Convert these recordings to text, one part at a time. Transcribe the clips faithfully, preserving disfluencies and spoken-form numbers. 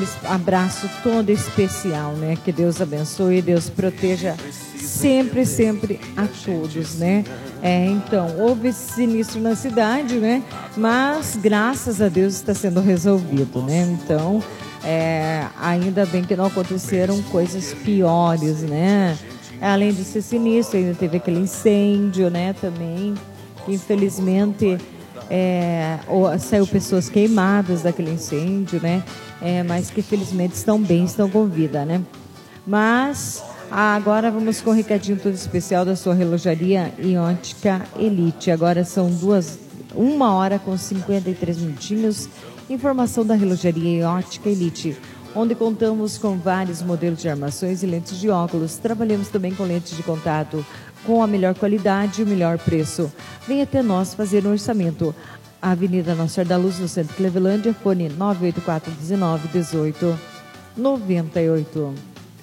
Abraço todo especial, né? Que Deus abençoe, Deus proteja sempre, sempre a todos, né? É, então, houve esse sinistro na cidade, né? Mas, graças a Deus, está sendo resolvido, né? Então, é, ainda bem que não aconteceram coisas piores, né? Além de ser sinistro, ainda teve aquele incêndio, né? Também, que infelizmente... É, ou, saiu pessoas queimadas daquele incêndio, né? É, mas que felizmente estão bem, estão com vida, né? Mas agora vamos com um recadinho todo especial da sua relojaria e ótica Elite. Agora são duas, uma hora com cinquenta e três minutinhos. Informação da relojaria e ótica Elite, onde contamos com vários modelos de armações e lentes de óculos. Trabalhamos também com lentes de contato com a melhor qualidade e o melhor preço. Venha até nós fazer um orçamento. Avenida Nossa Senhora da Luz, no centro de Clevelândia, fone nove oito quatro um nove um oito nove oito.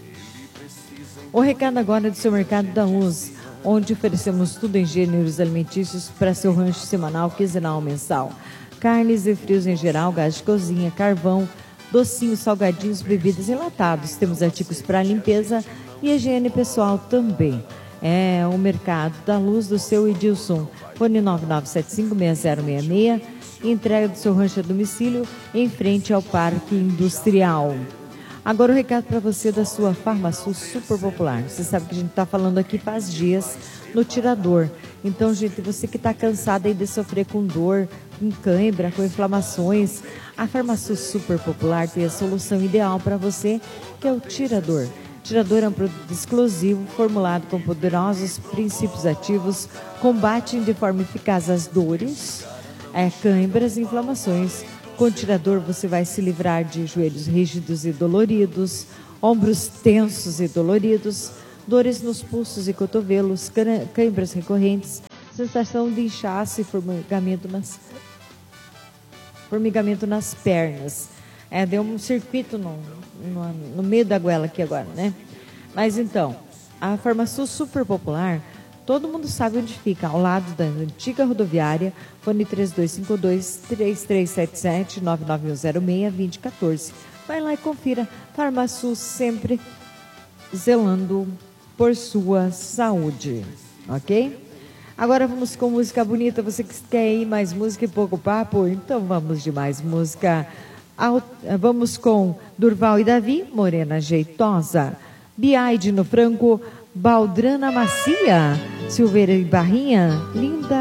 O recado agora é do seu Mercado da Luz, onde oferecemos tudo em gêneros alimentícios para seu rancho semanal, quinzenal, mensal. Carnes e frios em geral, gás de cozinha, carvão, docinhos, salgadinhos, bebidas enlatados. Temos artigos para limpeza e higiene pessoal também. É o Mercado da Luz do seu Edilson. Fone nove nove sete cinco seis zero seis seis. Entrega do seu rancho a domicílio em frente ao Parque Industrial. Agora o recado para você da sua Farmasul Super Popular. Você sabe que a gente está falando aqui faz dias no tirador. Então, gente, você que está cansado aí de sofrer com dor, com cãibra, com inflamações, a Farmasul Super Popular tem a solução ideal para você, que é o tirador. Tirador é um produto exclusivo, formulado com poderosos princípios ativos, combate de forma eficaz as dores, é, cãibras e inflamações. Com o tirador você vai se livrar de joelhos rígidos e doloridos, ombros tensos e doloridos, dores nos pulsos e cotovelos, cãibras recorrentes, sensação de inchaço e formigamento nas, formigamento nas pernas. É, deu um circuito no, no, no meio da goela aqui agora, né? Mas então, a Farmasul Super Popular, todo mundo sabe onde fica, ao lado da antiga rodoviária, fone três dois cinco dois, três três sete sete, nove nove um zero seis, dois zero um quatro. Vai lá e confira. Farmasul sempre zelando por sua saúde, ok? Agora vamos com música bonita. Você que quer ir mais música e pouco papo? Então vamos de mais música. Vamos com Durval e Davi, Morena Jeitosa. Biaide no Franco, Baldrana Macia, Silveira e Barrinha, Linda.